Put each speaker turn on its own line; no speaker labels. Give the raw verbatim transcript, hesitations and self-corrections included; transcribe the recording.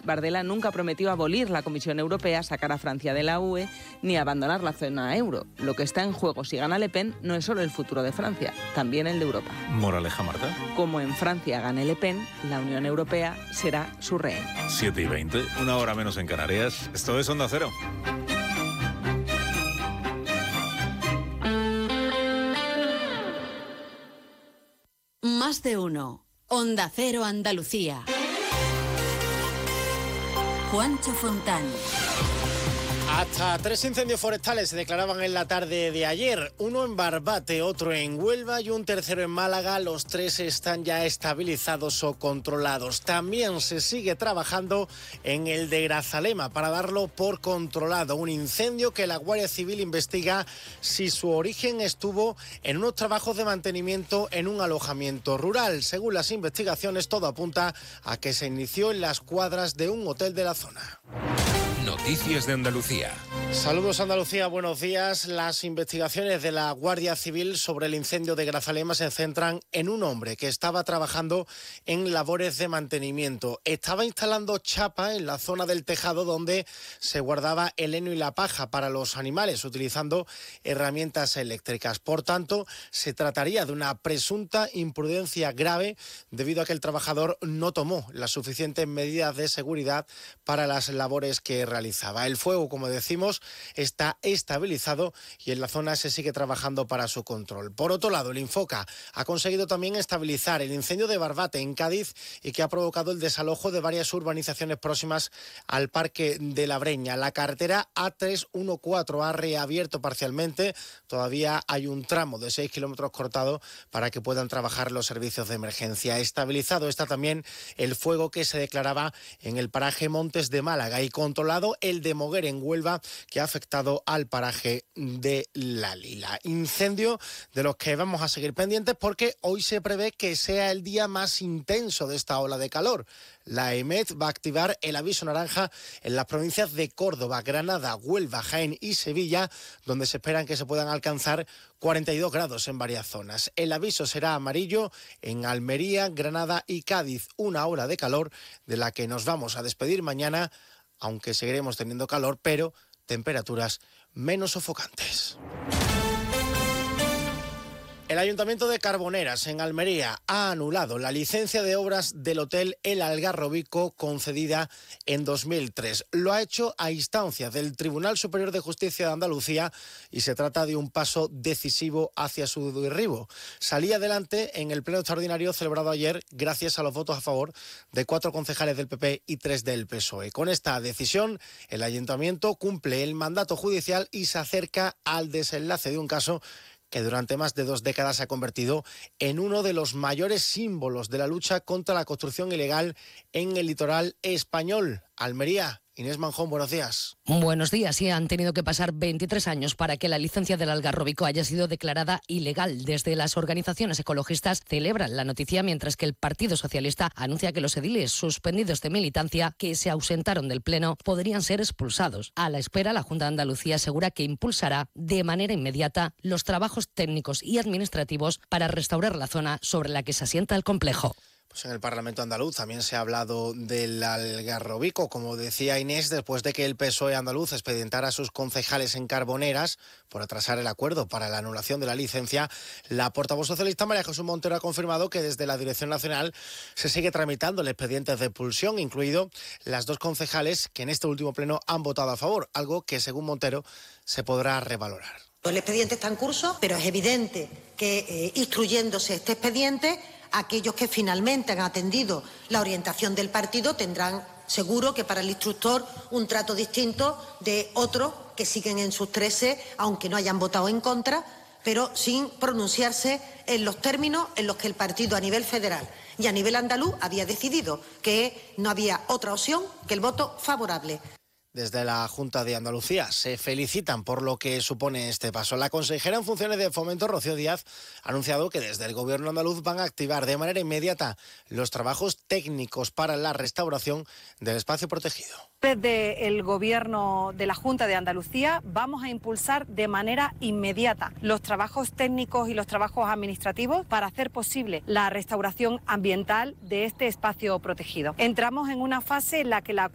Bardella nunca prometió abolir la Comisión Europea, sacar a Francia de la U E, ni abandonar la zona euro. Lo que está en juego si gana Le Pen no es solo el futuro de Francia, también el de Europa.
Moraleja, Marta.
Como en Francia gane Le Pen, la Unión Europea será su rehén.
siete y veinte, una hora menos en Canarias. Esto es Onda Cero.
Más de uno. Onda Cero Andalucía. Juancho Fontán.
Hasta tres incendios forestales se declaraban en la tarde de ayer, uno en Barbate, otro en Huelva y un tercero en Málaga. Los tres están ya estabilizados o controlados. También se sigue trabajando en el de Grazalema para darlo por controlado. Un incendio que la Guardia Civil investiga si su origen estuvo en unos trabajos de mantenimiento en un alojamiento rural. Según las investigaciones, todo apunta a que se inició en las cuadras de un hotel de la zona.
Noticias de Andalucía.
Saludos Andalucía, buenos días. Las investigaciones de la Guardia Civil sobre el incendio de Grazalema se centran en un hombre que estaba trabajando en labores de mantenimiento. Estaba instalando chapa en la zona del tejado donde se guardaba el heno y la paja para los animales, utilizando herramientas eléctricas. Por tanto, se trataría de una presunta imprudencia grave debido a que el trabajador no tomó las suficientes medidas de seguridad para las labores que realizaba. El fuego, como decimos, está estabilizado y en la zona se sigue trabajando para su control. Por otro lado, el Infoca ha conseguido también estabilizar el incendio de Barbate en Cádiz y que ha provocado el desalojo de varias urbanizaciones próximas al Parque de la Breña. La carretera A trescientos catorce ha reabierto parcialmente. Todavía hay un tramo de seis kilómetros cortado para que puedan trabajar los servicios de emergencia. Estabilizado está también el fuego que se declaraba en el paraje Montes de Málaga y controlado el de Moguer en Huelva, que ha afectado al paraje de La Lila. Incendio de los que vamos a seguir pendientes porque hoy se prevé que sea el día más intenso de esta ola de calor. La EMET va a activar el aviso naranja en las provincias de Córdoba, Granada, Huelva, Jaén y Sevilla, donde se esperan que se puedan alcanzar cuarenta y dos grados en varias zonas. El aviso será amarillo en Almería, Granada y Cádiz. Una ola de calor de la que nos vamos a despedir mañana, aunque seguiremos teniendo calor, pero temperaturas menos sofocantes. El Ayuntamiento de Carboneras, en Almería, ha anulado la licencia de obras del Hotel El Algarrobico concedida en dos mil tres. Lo ha hecho a instancia del Tribunal Superior de Justicia de Andalucía y se trata de un paso decisivo hacia su derribo. Salía adelante en el pleno extraordinario celebrado ayer gracias a los votos a favor de cuatro concejales del P P y tres del P S O E. Con esta decisión, el Ayuntamiento cumple el mandato judicial y se acerca al desenlace de un caso que durante más de dos décadas se ha convertido en uno de los mayores símbolos de la lucha contra la construcción ilegal en el litoral español. Almería. Inés Manjón, buenos días.
Buenos días. Sí, han tenido que pasar veintitrés años para que la licencia del Algarrobico haya sido declarada ilegal. Desde las organizaciones ecologistas celebran la noticia, mientras que el Partido Socialista anuncia que los ediles suspendidos de militancia que se ausentaron del Pleno podrían ser expulsados. A la espera, la Junta de Andalucía asegura que impulsará de manera inmediata los trabajos técnicos y administrativos para restaurar la zona sobre la que se asienta el complejo.
Pues en el Parlamento andaluz también se ha hablado del Algarrobico, como decía Inés, después de que el P S O E andaluz expedientara a sus concejales en Carboneras por atrasar el acuerdo para la anulación de la licencia. La portavoz socialista María Jesús Montero ha confirmado que desde la Dirección Nacional se sigue tramitando el expediente de expulsión, incluido las dos concejales que en este último pleno han votado a favor, algo que según Montero se podrá revalorar.
El expediente está en curso, pero es evidente que eh, instruyéndose este expediente, aquellos que finalmente han atendido la orientación del partido tendrán seguro que para el instructor un trato distinto de otros que siguen en sus trece, aunque no hayan votado en contra, pero sin pronunciarse en los términos en los que el partido a nivel federal y a nivel andaluz había decidido que no había otra opción que el voto favorable.
Desde la Junta de Andalucía se felicitan por lo que supone este paso. La consejera en funciones de Fomento, Rocío Díaz, ha anunciado que desde el Gobierno andaluz van a activar de manera inmediata los trabajos técnicos para la restauración del espacio protegido.
Desde el Gobierno de la Junta de Andalucía vamos a impulsar de manera inmediata los trabajos técnicos y los trabajos administrativos para hacer posible la restauración ambiental de este espacio protegido. Entramos en una fase en la que la